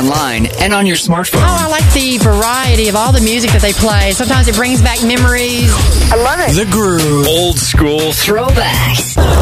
online and on your smartphone. Oh, I like the variety of all the music that they play. Sometimes it brings back memories. I love it. The Groove. Old school Throwbacks.